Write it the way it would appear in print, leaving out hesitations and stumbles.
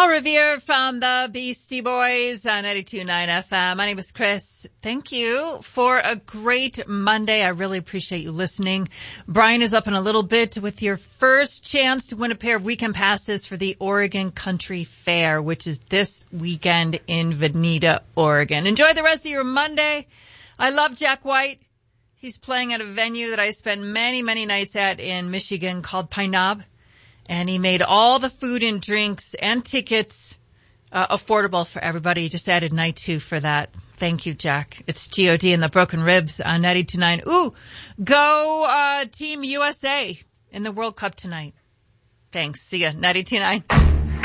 Paul Revere from the Beastie Boys on 92.9 FM. My name is Chris. Thank you for a great Monday. I really appreciate you listening. Brian is up in a little bit with your first chance to win a pair of weekend passes for the Oregon Country Fair, which is this weekend in Veneta, Oregon. Enjoy the rest of your Monday. I love Jack White. He's playing at a venue that I spent many, many nights at in Michigan called Pine Knob. And he made all the food and drinks and tickets affordable for everybody. He just added night 2 for that. Thank you, Jack. It's G.O.D. and the Broken Ribs on 92.9. Ooh, go Team USA in the World Cup tonight. Thanks. See ya. 92.9.